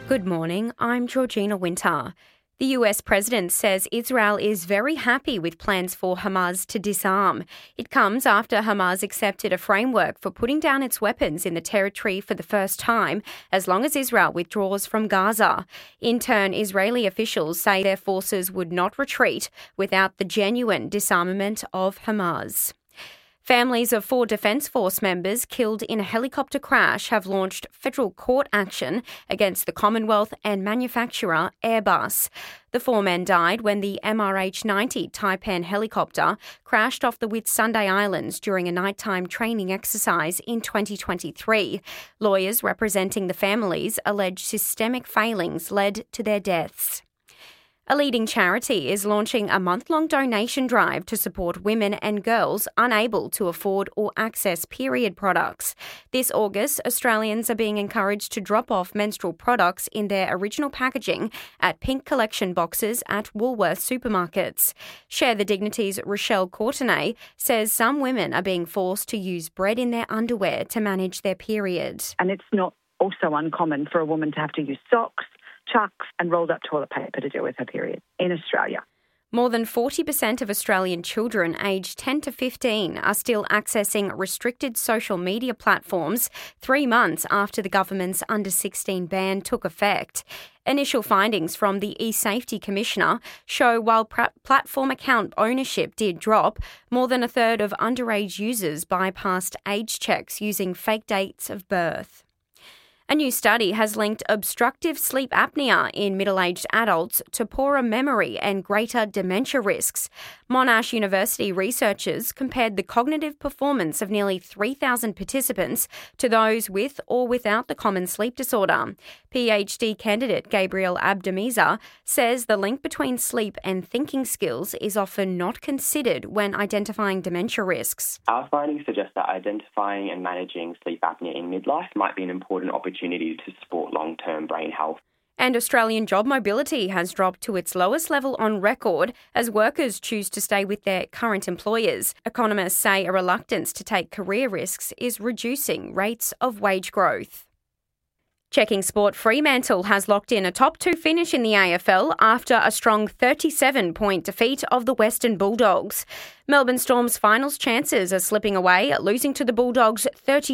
Good morning, I'm Georgina Winter. The US president says Israel is very happy with plans for Hamas to disarm. It comes after Hamas accepted a framework for putting down its weapons in the territory for the first time, as long as Israel withdraws from Gaza. In turn, Israeli officials say their forces would not retreat without the genuine disarmament of Hamas. Families of 4 Defence Force members killed in a helicopter crash have launched federal court action against the Commonwealth and manufacturer Airbus. The 4 men died when the MRH-90 Taipan helicopter crashed off the Whitsunday Islands during a nighttime training exercise in 2023. Lawyers representing the families allege systemic failings led to their deaths. A leading charity is launching a month-long donation drive to support women and girls unable to afford or access period products. This August, Australians are being encouraged to drop off menstrual products in their original packaging at pink collection boxes at Woolworths supermarkets. Share the Dignity's Rochelle Courtenay says some women are being forced to use bread in their underwear to manage their period. And it's not also uncommon for a woman to have to use socks, chucks and rolled up toilet paper to deal with her period in Australia. More than 40% of Australian children aged 10 to 15 are still accessing restricted social media platforms 3 months after the government's under-16 ban took effect. Initial findings from the eSafety Commissioner show while platform account ownership did drop, more than a third of underage users bypassed age checks using fake dates of birth. A new study has linked obstructive sleep apnea in middle-aged adults to poorer memory and greater dementia risks. Monash University researchers compared the cognitive performance of nearly 3,000 participants to those with or without the common sleep disorder. PhD candidate Gabriel Abdemiza says the link between sleep and thinking skills is often not considered when identifying dementia risks. Our findings suggest that identifying and managing sleep apnea in midlife might be an important opportunity to support long-term brain health. And Australian job mobility has dropped to its lowest level on record as workers choose to stay with their current employers. Economists say a reluctance to take career risks is reducing rates of wage growth. Checking sport, Fremantle has locked in a top 2 finish in the AFL after a strong 37-point defeat of the Western Bulldogs. Melbourne Storm's finals chances are slipping away, losing to the Bulldogs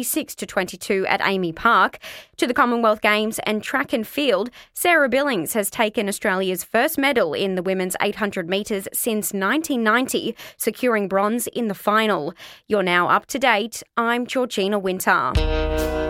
36-22 at Amy Park. To the Commonwealth Games and track and field, Sarah Billings has taken Australia's first medal in the women's 800 metres since 1990, securing bronze in the final. You're now up to date. I'm Georgina Winter.